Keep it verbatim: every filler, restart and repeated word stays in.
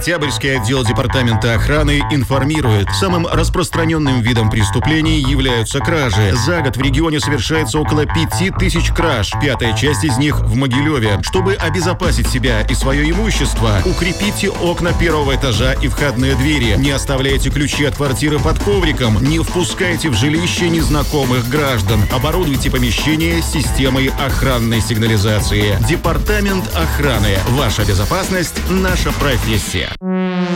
Октябрьский отдел департамента охраны информирует, самым распространенным видом преступлений являются кражи. За год в регионе совершается около пяти тысяч краж, пятая часть из них в Могилеве. Чтобы обезопасить себя и свое имущество, укрепите окна первого этажа и входные двери, не оставляйте ключи от квартиры под ковриком, не впускайте в жилище незнакомых граждан, оборудуйте помещение системой охранной сигнализации. Департамент охраны. Ваша безопасность – наша профессия.